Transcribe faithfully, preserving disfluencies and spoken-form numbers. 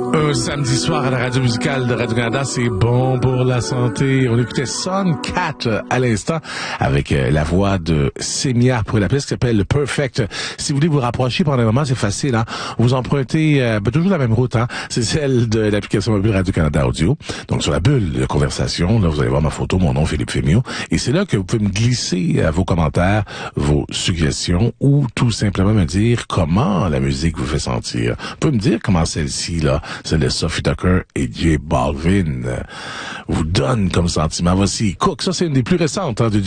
Un samedi soir à la radio musicale de Radio-Canada, c'est bon pour la santé. On écoutait Son Cat à l'instant avec la voix de Semia pour la pièce qui s'appelle Perfect. Si vous voulez vous rapprocher pendant un moment, c'est facile. Hein? Vous empruntez euh, ben, toujours la même route. Hein? C'est celle de l'application mobile Radio-Canada Audio. Donc sur la bulle de conversation, là, vous allez voir ma photo, mon nom, Philippe Fémiot. Et c'est là que vous pouvez me glisser euh, vos commentaires, vos suggestions ou tout simplement me dire comment la musique vous fait sentir. Vous pouvez me dire comment celle-ci, là, celle de Sophie Tucker et J Balvin, euh, vous donne comme sentiment. Voici Cook, ça c'est une des plus récentes hein, de